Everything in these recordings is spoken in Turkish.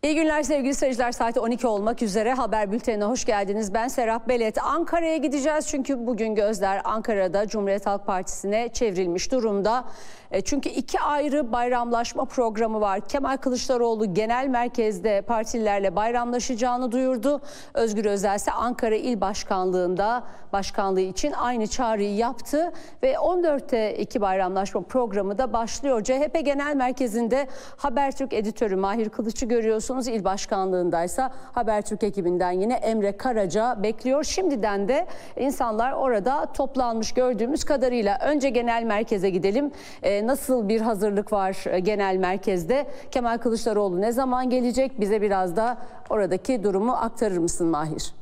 İyi günler sevgili seyirciler. Saat 12 olmak üzere haber bültenine hoş geldiniz. Ben Serap Belet. Ankara'ya gideceğiz çünkü bugün gözler Ankara'da Cumhuriyet Halk Partisi'ne çevrilmiş durumda. Çünkü iki ayrı bayramlaşma programı var. Kemal Kılıçdaroğlu genel merkezde partililerle bayramlaşacağını duyurdu. Özgür Özel ise Ankara İl Başkanlığı için aynı çağrıyı yaptı. Ve 14'te iki bayramlaşma programı da başlıyor. CHP Genel Merkezi'nde Habertürk editörü Mahir Kılıç'ı görüyorsunuz. İl Başkanlığındaysa Habertürk ekibinden yine Emre Karaca bekliyor. Şimdiden de insanlar orada toplanmış gördüğümüz kadarıyla. Önce genel merkeze gidelim. Nasıl bir hazırlık var genel merkezde? Kemal Kılıçdaroğlu ne zaman gelecek? Bize biraz da oradaki durumu aktarır mısın Mahir?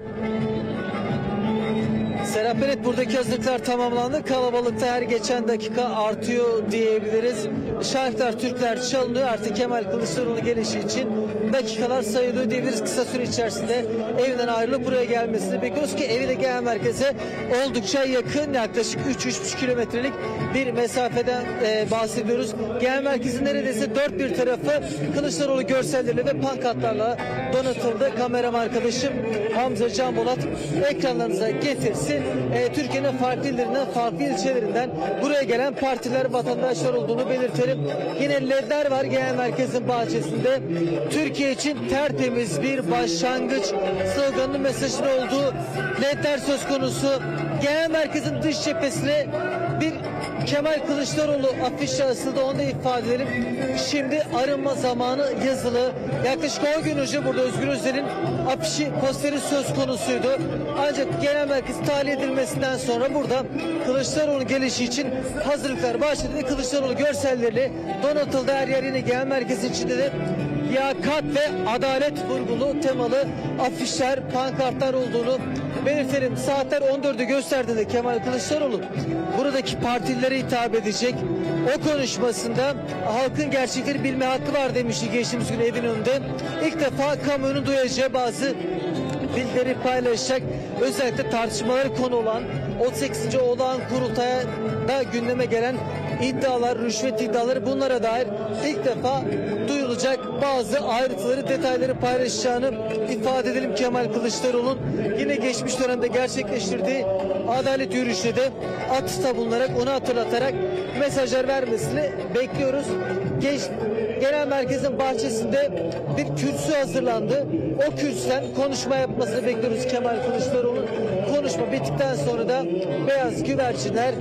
Serap Belet, buradaki hazırlıklar tamamlandı. Kalabalıkta her geçen dakika artıyor diyebiliriz. Şarkılar, Türkler çalınıyor. Artık Kemal Kılıçdaroğlu gelişi için dakikalar sayılıyor diyebiliriz. Kısa süre içerisinde evinden ayrılıp buraya gelmesini bekliyoruz ki evi de genel merkeze oldukça yakın. Yaklaşık 3-3,5 kilometrelik bir mesafeden bahsediyoruz. Genel merkezin neredeyse dört bir tarafı Kılıçdaroğlu görselleriyle ve pankartlarla donatıldı. Kameram arkadaşım Hamza Can Bolat ekranlarınıza getirsin. Türkiye'nin farklı illerinden, farklı ilçelerinden buraya gelen partiler, vatandaşlar olduğunu belirtelim. Yine ledler var genel merkezin bahçesinde. Türkiye için tertemiz bir başlangıç sloganının mesajının olduğu ledler söz konusu. Genel merkezin dış cephesine bir Kemal Kılıçdaroğlu afişi asıldı, onu da ifade edelim. Şimdi arınma zamanı yazılı. Yaklaşık 10 gün önce burada Özgür Özel'in afişi, posteri söz konusuydu. Ancak genel merkez tahliye edilmesinden sonra burada Kılıçdaroğlu gelişi için hazırlıklar başladı. Kılıçdaroğlu görselleriyle donatıldı. Her yer yine genel merkezin içinde de liyakat ve adalet vurgulu temalı afişler, pankartlar olduğunu belirtelim. Saatler 14'ü gösterdiğinde Kemal Kılıçdaroğlu buradaki partililere hitap edecek. O konuşmasında halkın gerçekleri bilme hakkı var demişti geçtiğimiz gün evin önünde. İlk defa kamuoyunun duyacağı bazı bilgileri paylaşacak. Özellikle tartışmaları konu olan 18. Olağan Kurultay'a da gündeme gelen iddialar, rüşvet iddiaları, bunlara dair ilk defa duyulacak bazı ayrıntıları, detayları paylaşacağını ifade edelim. Kemal Kılıçdaroğlu'nun yine geçmiş dönemde gerçekleştirdiği adalet yürüyüşüne de atıfta bulunarak, onu hatırlatarak mesajlar vermesini bekliyoruz. Genel merkezin bahçesinde bir kürsü hazırlandı. O kürsüden konuşma yapmasını bekliyoruz Kemal Kılıçdaroğlu'nun. Konuşma bittikten sonra da beyaz güvercinler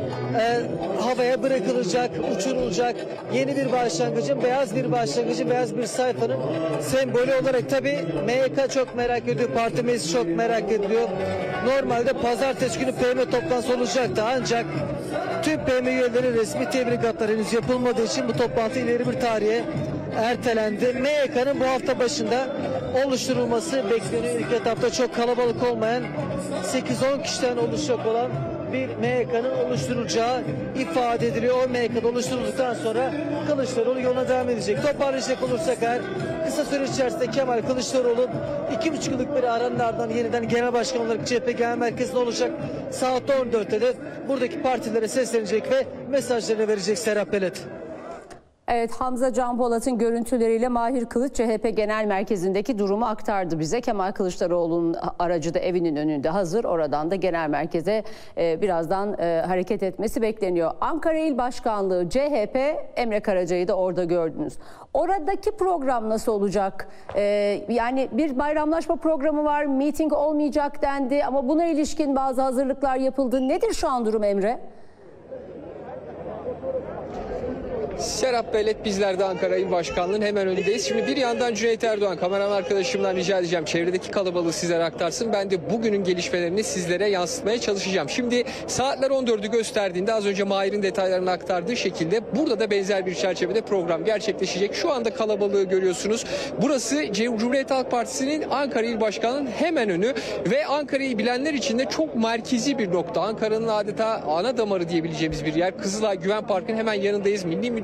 havaya bırakılacak, uçurulacak. Yeni bir başlangıcın, beyaz bir başlangıcın, beyaz bir sayfanın sembolü olarak tabii MYK çok merak ediyor, parti meclisi çok merak ediyor. Normalde pazartesi günü PM toplantısı olacaktı ancak tüm PM üyeleri resmi tebrikatlar henüz yapılmadığı için bu toplantı ileri bir tarihe ertelendi. MYK'nın bu hafta başında oluşturulması bekleniyor. İlk etapta çok kalabalık olmayan 8-10 kişiden oluşacak olan bir MYK'nın oluşturulacağı ifade ediliyor. O MYK'da oluşturulduktan sonra Kılıçdaroğlu yoluna devam edecek. Toparlayacak olursak eğer kısa süre içerisinde Kemal Kılıçdaroğlu 2,5 yıllık bir aranın ardından yeniden genel başkan olarak CHP Genel Merkezi'nde olacak. Saat 14'te de buradaki partilere seslenecek ve mesajlarını verecek Serap Belet. Evet, Hamza Can Polat'ın görüntüleriyle Mahir Kılıç CHP Genel Merkezi'ndeki durumu aktardı bize. Kemal Kılıçdaroğlu'nun aracı da evinin önünde hazır. Oradan da genel merkeze birazdan hareket etmesi bekleniyor. Ankara İl Başkanlığı CHP, Emre Karaca'yı da orada gördünüz. Oradaki program nasıl olacak? Yani bir bayramlaşma programı var, miting olmayacak dendi ama buna ilişkin bazı hazırlıklar yapıldı. Nedir şu an durum Emre? Serap Belet, bizler de Ankara İl Başkanlığı'nın hemen önündeyiz. Şimdi bir yandan Cüneyt Erdoğan, kameraman arkadaşımdan rica edeceğim çevredeki kalabalığı sizlere aktarsın. Ben de bugünün gelişmelerini sizlere yansıtmaya çalışacağım. Şimdi saatler 14'ü gösterdiğinde az önce Mahir'in detaylarını aktardığı şekilde burada da benzer bir çerçevede program gerçekleşecek. Şu anda kalabalığı görüyorsunuz. Burası Cumhuriyet Halk Partisi'nin Ankara İl Başkanlığı'nın hemen önü ve Ankara'yı bilenler için de çok merkezi bir nokta. Ankara'nın adeta ana damarı diyebileceğimiz bir yer. Kızılay Güven Parkı'nın hemen yanındayız. Milli